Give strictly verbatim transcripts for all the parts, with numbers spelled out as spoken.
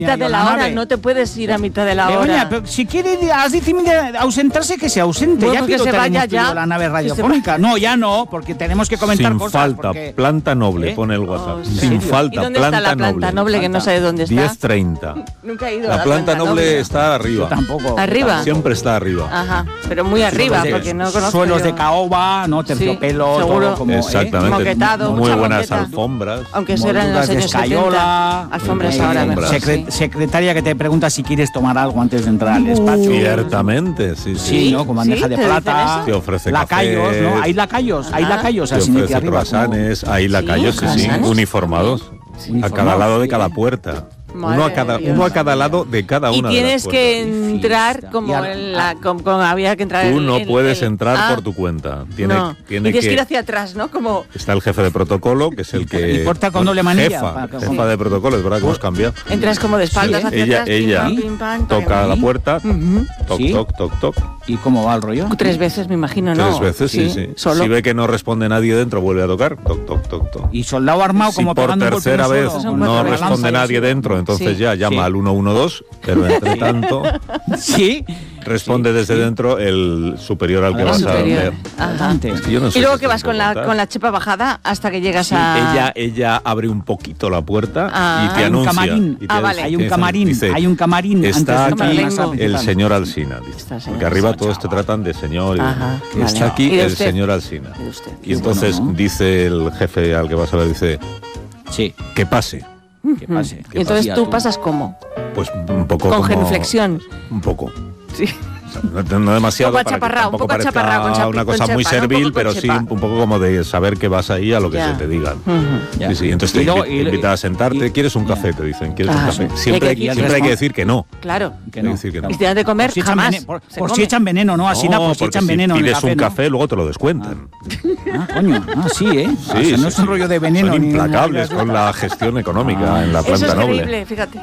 mitad de la, la hora, no te puedes ir a mitad de la hora. Begoña, pero si quiere has decidido ausentarse, que se ausente. Bueno, ya que se vaya ya. La nave radiofónica. No, ya no, porque tenemos que comentar Sin cosas. Sin falta, porque... planta noble, ¿Eh? pone el WhatsApp. Oh, Sin falta, ¿Y dónde planta está la planta noble? noble que no sabe dónde está. diez treinta. Nunca he ido la a la planta, planta noble, noble está arriba. Yo tampoco. ¿Arriba? Siempre está arriba. Ajá, pero muy arriba, de, porque no conozco. Suelos yo. de caoba, no terciopelo, sí, seguro. todo como. Exactamente. ¿eh? Moquetado, muy buenas moqueta. alfombras. Aunque eso eran en los años setenta. Alfombras eh, ahora mejor. Secre sí. Secretaria que te pregunta si quieres tomar algo antes de entrar al despacho. Ciertamente, sí, sí. Sí, ¿no? Con bandeja ¿Sí? de plata. Te ofrece lacayos, café. ¿no? Hay lacayos, hay lacayos. Te ofrece croissants, hay lacayos, sí, sí, uniformados. A cada lado de cada puerta. Uno a, cada, uno a cada lado de cada una y tienes de las que entrar como a, en la como, como había que entrar tú en, no en, puedes en, entrar ah, por tu cuenta. Tiene, no. tiene y tienes que, que ir hacia atrás, ¿no? Como está el jefe de protocolo, que es el que... Y porta con doble manilla. Jefa, jefa de protocolo, es verdad que hemos cambiado. entras como de espaldas sí, hacia ella, atrás. ella pim, pam, pim, pam, toca la puerta, uh-huh. toc, ¿Sí? toc, toc, toc. ¿Y cómo va el rollo? Tres veces, me imagino, ¿no? Tres veces, sí, sí. Solo. Si ve que no responde nadie dentro, vuelve a tocar, toc, toc, toc, toc. Y soldado armado si como por pegando un golpe tercera en el vez suelo, no veces. responde nadie dentro, entonces sí. ya llama sí. al uno uno dos, pero entre tanto sí. responde sí, desde sí. dentro el superior al que vas a ver. Ajá. Es que yo no sé y luego si que se vas con la, contar. con la chepa bajada hasta que llegas Sí, a... ella, ella abre un poquito la puerta Ah. y te Hay un anuncia. camarín. Y te Ah, vale. Hay un dice- camarín, dice, hay un camarín. está antes de aquí entrar a el la señor Alsina, dice. Está el señor Porque arriba Alsina, todos te chaval. tratan de señor. Y, Ajá, está vale. aquí ¿Y de el usted? señor Alsina. ¿Y de usted? Y entonces bueno, ¿no? dice el jefe al que vas a ver, dice, Sí, que pase. que pase. Y entonces Hostia, tú pasas como Pues un poco con como- genuflexión. Un poco. Sí. No, no demasiado Un poco para que achaparrado, un tampoco poco parezca achaparrado, con chapi- una con cosa muy chepa, ¿no? Un servil, poco con pero sí chepa. un poco como de saber que vas ahí a lo que Ya. se te digan. Uh-huh. Ya. Sí, sí, entonces te Y luego- invi- y- te invitan a sentarte. y- ¿Quieres un ya. café? Te dicen. ¿Quieres Ah, un café? sí. Siempre, Y hay, hay que- siempre hay que decir que no. Claro. Que Hay que no. decir que no. Y te dan de comer Por si echan jamás. vene- por, Se por si come. echan veneno, ¿no? Así, No, por si porque echan si veneno en el pides café, un ¿no? café, luego te lo descuentan. Ah, coño, ah, sí, ¿eh? Sí, O sea, sí, no es un sí. rollo de veneno. Son ni implacables nada. con la gestión económica Ah. en la Eso planta es noble. terrible, fíjate.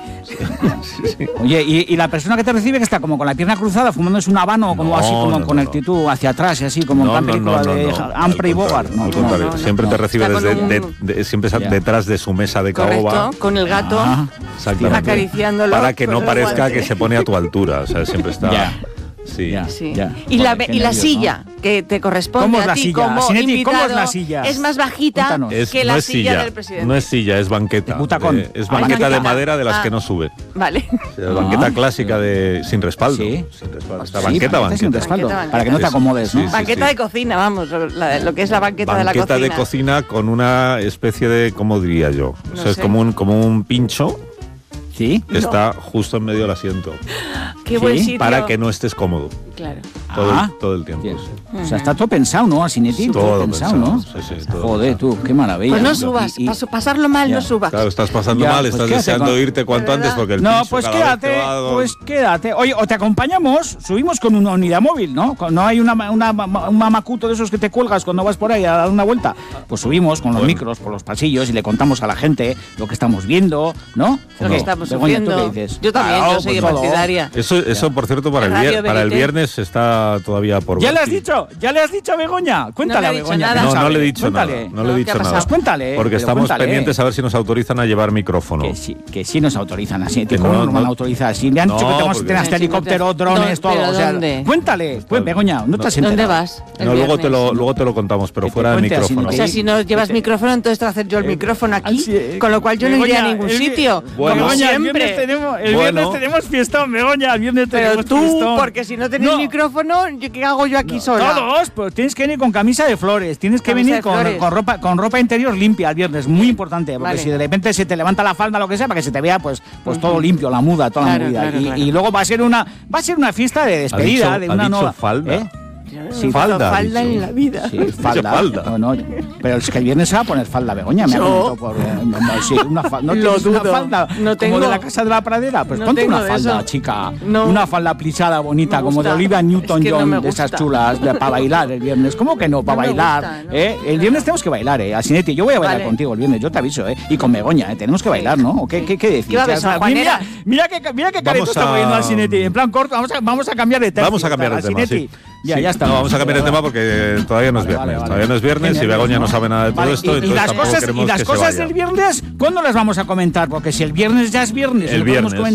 Oye, y, y la persona que te recibe que está como con la pierna cruzada, fumándose un habano, como No, así, como no, con no, actitud hacia atrás y así, como en No, plan no, película no, no, de no. Humphrey Al Bogart. contrario, No, al no, contrario. no, no. Siempre te recibe Está con desde un- de- de- siempre Ya. detrás de su mesa de caoba. Correcto, con el gato Ah, Exactamente. acariciándolo. Para que no con el parezca guante. que se pone a tu altura. O sea, siempre está. Ya. Sí. Ya. Sí. Ya. Y, la, Joder, qué y la nervios, silla que te corresponde ¿Cómo es a la ti silla? como Sinetti, invitado ¿cómo es la silla? es más bajita Cuéntanos. Es, que no la es silla, silla, del presidente. no es silla, es banqueta. De butacón. Eh, es Ah, banqueta de banqueta. madera de las Ah. que no sube. Vale. O sea, banqueta Ah. clásica de sin respaldo. Sí. Sin respaldo. Esta Sí, banqueta, banqueta sin banqueta. respaldo, Banqueta, para que no te banqueta. acomodes, ¿no? Sí, sí, Banqueta sí. de cocina, vamos, la- lo que es la banqueta, de la Banqueta cocina. de cocina con una especie de, ¿cómo diría yo? O No sea, es sé. como un, como un pincho Sí. que está justo en medio del asiento. Qué Sí, buen sitio. Para que no estés cómodo Claro. todo, Ah. el, todo el tiempo. Bien. sí. O sea, está todo pensado, ¿no? Asinetti, todo, Todo pensado, pensado, ¿no? sí, sí, todo Joder, pensado. tú, qué maravilla. Pues no Y- subas, y- paso- pasarlo mal Ya. no subas. Claro, estás pasando Ya, mal, pues estás quédate deseando con- irte cuanto ¿De antes verdad? porque el No, pincho pues cada vez quédate, te va- pues quédate. Oye, o te acompañamos, subimos con una unidad móvil, ¿no? Con- No hay una, una, un mamacuto de esos que te cuelgas cuando vas por ahí a dar una vuelta. Pues subimos con los Bueno. micros por los pasillos y le contamos a la gente lo que estamos viendo, ¿no? Lo ¿O que no? estamos Begoña, ¿tú sufriendo. qué dices? Yo también, Claro, yo soy pues todo. partidaria. Eso, eso por cierto, para el, Radio vier- para el Verité. viernes está todavía por ¿Ya ver. le has dicho? ¿Ya le has dicho a Begoña? Cuéntale No le a he dicho Begoña. nada. que No, no sabe. le he dicho Cuéntale. nada. No le No, he ¿qué dicho ha nada. pasado? Pues cuéntale. Porque pero estamos cuéntale. pendientes a ver si nos autorizan a llevar micrófono. Que sí, que sí nos autorizan así. Que ¿Cómo no, no nos van a no. autorizar? Si le han dicho No, que tenemos que porque- tener hasta Sí, sí, helicóptero, no te- drones, ¿Dó- todo. pero O sea, dónde? cuéntale. Pues, Begoña, no te has ¿Dónde enterado. vas? el No, luego viernes? te, lo, luego te lo contamos, pero Que te fuera de cuente así, micrófono. O sea, si no llevas micrófono, entonces te voy a hacer yo el micrófono aquí, Así es. con lo cual yo no iré a Begoña, ningún el vi- sitio. Bueno. como Begoña, el viernes siempre. tenemos, el Bueno. viernes tenemos fiestón, Begoña, el viernes Pero tenemos tú, fiestón. porque si no tenés No. micrófono, ¿yo ¿qué hago yo aquí sola? Todos, pues tienes que venir con camisa de flores, tienes que Camisa venir de con, flores. con ropa con ropa interior limpia el viernes, muy importante, porque Vale. si de repente se te levanta la falda lo que sea para que se te vea pues pues todo limpio, la muda, toda Claro, la movida. claro, y, claro. y luego va a ser una va a ser una fiesta de despedida dicho- de ha una dicho nueva falda. ¿Eh? Sí, falda, falda dicho. en la vida. Sí, falda. falda. No, no, pero es que el viernes se va a poner falda, Begoña. Me ha Yo. comentado por. eh, no, no, sí, una falda. ¿No Lo tienes una dudo. falda? No tengo. Como de la casa de la pradera. Pues No ponte tengo una de falda, eso. chica. No. Una falda plisada bonita, Me como de gusta. Olivia Es que no Newton-John, me de esas gusta. chulas, de, para bailar el viernes. ¿Cómo que no? Para No me bailar. gusta, no. ¿eh? El viernes tenemos que bailar, ¿eh? Asinetti, yo voy a bailar Vale. contigo el viernes, yo te aviso, ¿eh? Y con Begoña, ¿eh? Tenemos que bailar, ¿no? ¿O qué, qué, qué decís? ¿Qué va a haber, O sea, San Juanera? mira, mira qué, mira qué careto Vamos está a- poniendo Asinetti. En plan corto, vamos a, vamos a cambiar de tema. Vamos a cambiar de tema, sí. Ya, Sí. ya está. No, vamos a cambiar de tema porque todavía no es Vale, viernes. vale, vale. Todavía no es viernes y Genial, Begoña no sabe nada de todo Vale, esto. y, y entonces las tampoco cosas, queremos y las que se cosas vaya. del viernes, ¿cuándo las vamos a comentar? Porque si el viernes ya es viernes, El lo podemos viernes. comentar